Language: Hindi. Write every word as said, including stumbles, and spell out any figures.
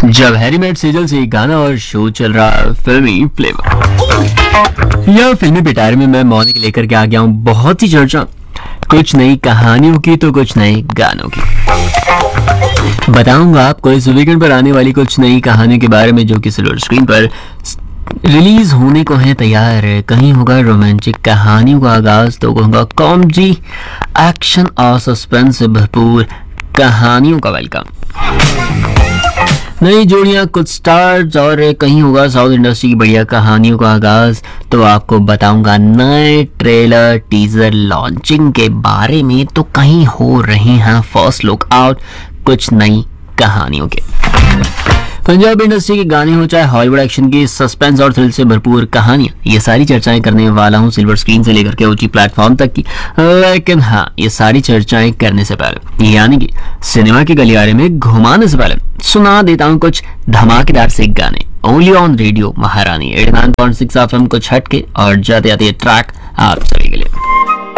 जब हैरी मेट सेजल से गाना और शो चल रहा फिल्मी फ्लेवर। यह फिल्मी पिटारे में मैं मौनिक लेकर के आ गया हूँ बहुत ही चर्चा, कुछ नई कहानियों की तो कुछ नए गानों की। बताऊंगा आपको इस वीकेंड पर आने वाली कुछ नई कहानियों के बारे में जो कि सिल्वर स्क्रीन पर रिलीज होने को है तैयार है। कहीं होगा रोमांटिक कहानियों का आगाज तो होगा कॉमेडी, एक्शन और सस्पेंस से भरपूर कहानियों का वेलकम। नई जोड़ियां, कुछ स्टार्स और कहीं होगा साउथ इंडस्ट्री की बढ़िया कहानियों का आगाज। तो आपको बताऊंगा नए ट्रेलर टीजर लॉन्चिंग के बारे में, तो कहीं हो रहे हैं फर्स्ट लुक आउट कुछ नई कहानियों के। पंजाबी इंडस्ट्री के गाने हो चाहे हॉलीवुड एक्शन की सस्पेंस और थ्रिल से भरपूर कहानियां, ये सारी चर्चाएं करने वाला हूं सिल्वर स्क्रीन से लेकर के ओटी प्लेटफॉर्म तक की। लेकिन हाँ, ये सारी चर्चाएं करने से पहले यानी कि सिनेमा के गलियारे में घुमाने से पहले सुना देता हूं कुछ धमाकेदार से गाने ओनली ऑन रेडियो महारानी eighty nine point six FM को छट के और जाते जाते ट्रैक आप सभी के लिए।